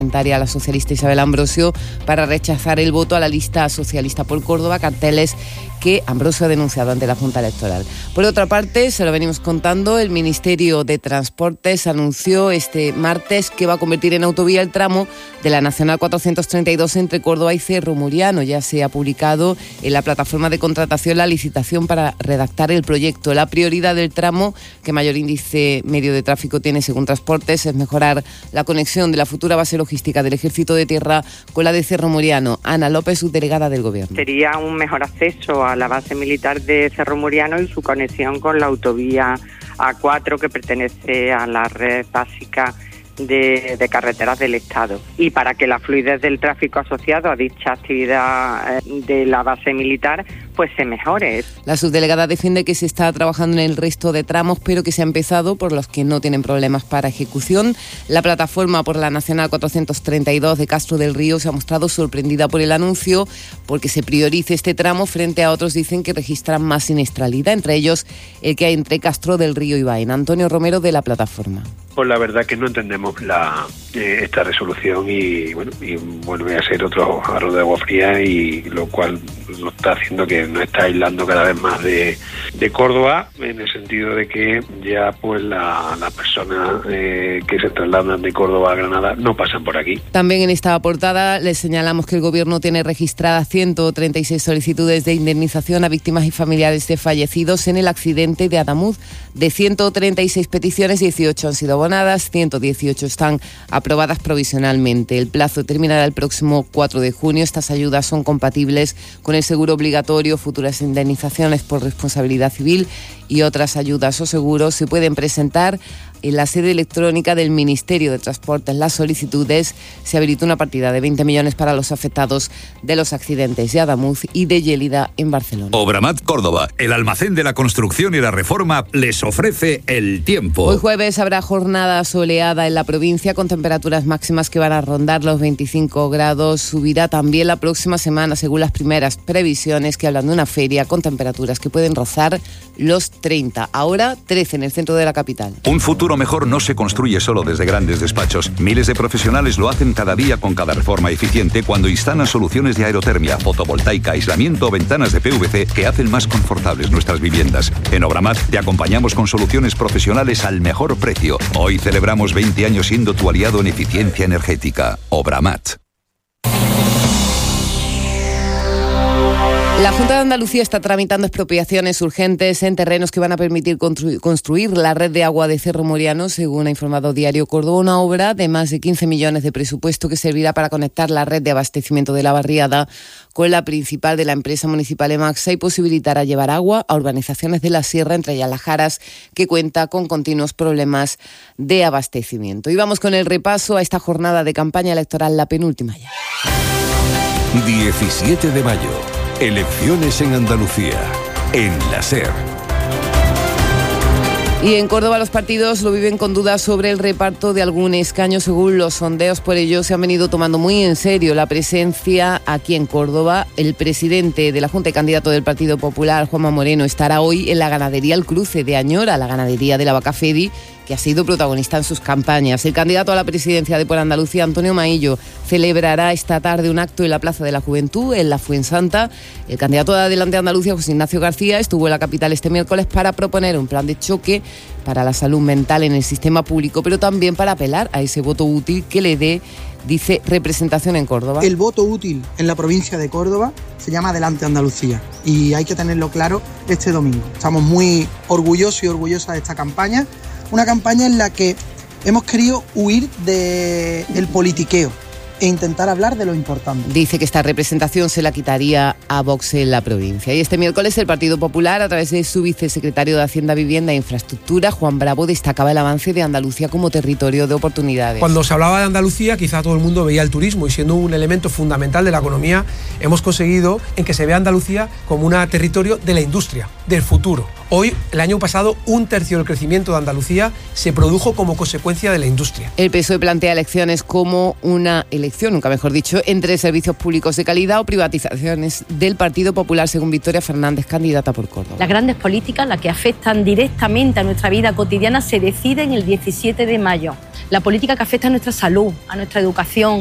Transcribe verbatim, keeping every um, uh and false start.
La socialista Isabel Ambrosio para rechazar el voto a la lista socialista por Córdoba, carteles que Ambrosio ha denunciado ante la Junta Electoral. Por otra parte, se lo venimos contando, el Ministerio de Transportes anunció este martes que va a convertir en autovía el tramo de la Nacional cuatrocientos treinta y dos entre Córdoba y Cerro Muriano. Ya se ha publicado en la plataforma de contratación la licitación para redactar el proyecto. La prioridad del tramo, que mayor índice medio de tráfico tiene según Transportes, es mejorar la conexión de la futura base logística del Ejército de Tierra con la de Cerro Muriano. Ana López, subdelegada del Gobierno. Sería un mejor acceso a la base militar de Cerro Muriano y su conexión con la autovía A cuatro que pertenece a la red básica de, de carreteras del Estado. Y para que la fluidez del tráfico asociado a dicha actividad de la base militar pues se mejore. La subdelegada defiende que se está trabajando en el resto de tramos, pero que se ha empezado por los que no tienen problemas para ejecución. La plataforma por la Nacional cuatrocientos treinta y dos de Castro del Río se ha mostrado sorprendida por el anuncio, porque se priorice este tramo frente a otros, dicen, que registran más siniestralidad, entre ellos el que hay entre Castro del Río y Baena. Antonio Romero, de la plataforma. Pues la verdad que no entendemos la eh, esta resolución y bueno y vuelve a ser otro jarro de agua fría, y lo cual lo está haciendo que nos está aislando cada vez más de, de Córdoba, en el sentido de que ya pues la, las personas eh, que se trasladan de Córdoba a Granada no pasan por aquí. También en esta portada les señalamos que el Gobierno tiene registradas ciento treinta y seis solicitudes de indemnización a víctimas y familiares de fallecidos en el accidente de Adamuz. De ciento treinta y seis peticiones, dieciocho han sido abonadas, ciento dieciocho están aprobadas provisionalmente. El plazo terminará el próximo cuatro de junio. Estas ayudas son compatibles con el seguro obligatorio, futuras indemnizaciones por responsabilidad civil y otras ayudas o seguros se pueden presentar en la sede electrónica del Ministerio de Transportes. Las solicitudes, se habilitó una partida de veinte millones para los afectados de los accidentes de Adamuz y de Llelida en Barcelona. Obramat Córdoba, el almacén de la construcción y la reforma, les ofrece el tiempo. Hoy jueves habrá jornada soleada en la provincia con temperaturas máximas que van a rondar los veinticinco grados. Subirá también la próxima semana según las primeras previsiones, que hablan de una feria con temperaturas que pueden rozar los treinta. Ahora trece en el centro de la capital. Un futuro mejor no se construye solo desde grandes despachos. Miles de profesionales lo hacen cada día con cada reforma eficiente cuando instalan soluciones de aerotermia, fotovoltaica, aislamiento o ventanas de P V C que hacen más confortables nuestras viviendas. En Obramat te acompañamos con soluciones profesionales al mejor precio. Hoy celebramos veinte años siendo tu aliado en eficiencia energética. Obramat. La Junta de Andalucía está tramitando expropiaciones urgentes en terrenos que van a permitir constru- construir la red de agua de Cerro Muriano, según ha informado Diario Córdoba, una obra de más de quince millones de presupuesto que servirá para conectar la red de abastecimiento de la barriada con la principal de la empresa municipal Emaxa y posibilitará llevar agua a urbanizaciones de la sierra, entre ellas Las Jaras, que cuenta con continuos problemas de abastecimiento. Y vamos con el repaso a esta jornada de campaña electoral, la penúltima ya. diecisiete de mayo. Elecciones en Andalucía, en la SER. Y en Córdoba los partidos lo viven con dudas sobre el reparto de algún escaño según los sondeos. Por ello se han venido tomando muy en serio la presencia aquí en Córdoba. El presidente de la Junta y candidato del Partido Popular, Juanma Moreno, estará hoy en la ganadería El Cruce de Añora, la ganadería de la vaca Fedi, que ha sido protagonista en sus campañas. El candidato a la presidencia de Por Andalucía, Antonio Maillo, celebrará esta tarde un acto en la Plaza de la Juventud, en la Fuensanta. El candidato de Adelante Andalucía, José Ignacio García, estuvo en la capital este miércoles para proponer un plan de choque para la salud mental en el sistema público, pero también para apelar a ese voto útil que le dé, dice, representación en Córdoba. El voto útil en la provincia de Córdoba se llama Adelante Andalucía y hay que tenerlo claro este domingo. Estamos muy orgullosos y orgullosas de esta campaña, una campaña en la que hemos querido huir de, del politiqueo e intentar hablar de lo importante. Dice que esta representación se la quitaría a Vox en la provincia. Y este miércoles el Partido Popular, a través de su vicesecretario de Hacienda, Vivienda e Infraestructura, Juan Bravo, destacaba el avance de Andalucía como territorio de oportunidades. Cuando se hablaba de Andalucía, quizá todo el mundo veía el turismo, y siendo un elemento fundamental de la economía, hemos conseguido en que se vea Andalucía como un territorio de la industria, del futuro. Hoy, el año pasado, un tercio del crecimiento de Andalucía se produjo como consecuencia de la industria. El P S O E plantea elecciones como una elección, nunca mejor dicho, entre servicios públicos de calidad o privatizaciones del Partido Popular, según Victoria Fernández, candidata por Córdoba. Las grandes políticas, las que afectan directamente a nuestra vida cotidiana, se deciden el diecisiete de mayo. la política que afecta a nuestra salud, a nuestra educación.